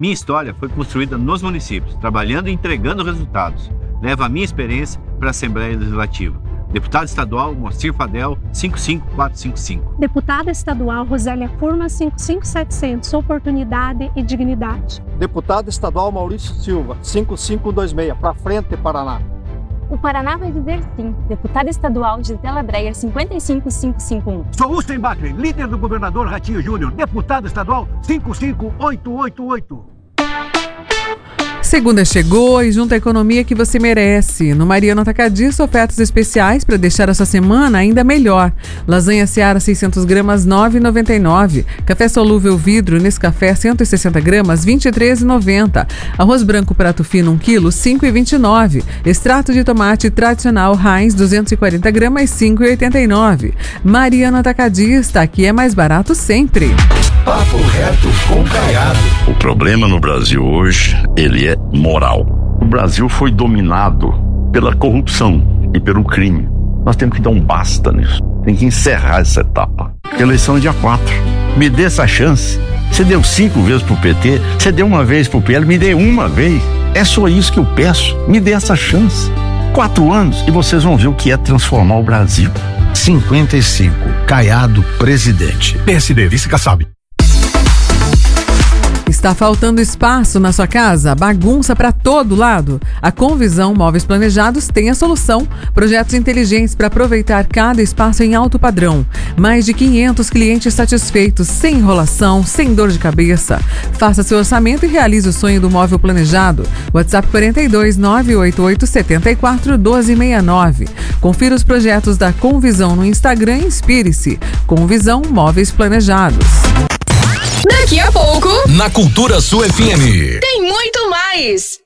Minha história foi construída nos municípios, trabalhando e entregando resultados. Levo a minha experiência para a Assembleia Legislativa. Deputado estadual Moacir Fadel, 55455. Deputada estadual Rosélia Furma, 55700, Oportunidade e Dignidade. Deputado estadual Maurício Silva, 5526, para frente, Paraná. O Paraná vai dizer sim. Deputada estadual Gisela Breyer, 55551. Sou Ustem Bacre, líder do governador Ratinho Júnior, deputado estadual 55888. Segunda chegou e junta a economia que você merece. No Mariano Atacadista, ofertas especiais para deixar a sua semana ainda melhor. Lasanha Seara 600 gramas, R$ 9,99. Café solúvel vidro Nescafé 160 gramas, R$ 23,90. Arroz branco prato fino 1 quilo, R$ 5,29. Extrato de tomate tradicional Heinz 240 gramas, R$ 5,89. Mariano Atacadista, aqui é mais barato sempre. Papo reto com Caiado. O problema no Brasil hoje, ele é moral. O Brasil foi dominado pela corrupção e pelo crime. Nós temos que dar um basta nisso. Tem que encerrar essa etapa. Eleição é dia 4. Me dê essa chance. Você deu 5 vezes pro PT, você deu uma vez pro PL, me dê uma vez. É só isso que eu peço. Me dê essa chance. 4 anos e vocês vão ver o que é transformar o Brasil. 55. Caiado, presidente. PSD, vice Kassab. Está faltando espaço na sua casa? Bagunça para todo lado? A Convisão Móveis Planejados tem a solução. Projetos inteligentes para aproveitar cada espaço em alto padrão. Mais de 500 clientes satisfeitos, sem enrolação, sem dor de cabeça. Faça seu orçamento e realize o sonho do móvel planejado. WhatsApp 42 988 74 1269. Confira os projetos da Convisão no Instagram e inspire-se. Convisão Móveis Planejados. Daqui a pouco, na Cultura Sul FM, tem muito mais.